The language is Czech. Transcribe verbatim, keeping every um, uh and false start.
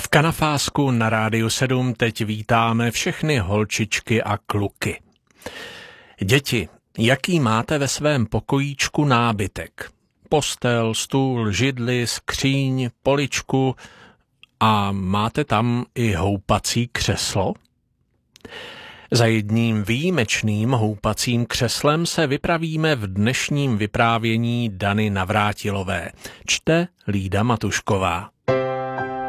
V Kanafásku na Rádiu sedm teď vítáme všechny holčičky a kluky. Děti, jaký máte ve svém pokojíčku nábytek? Postel, stůl, židli, skříň, poličku a máte tam i houpací křeslo? Za jedním výjimečným houpacím křeslem se vypravíme v dnešním vyprávění Dany Navrátilové. Čte Lída Matušková.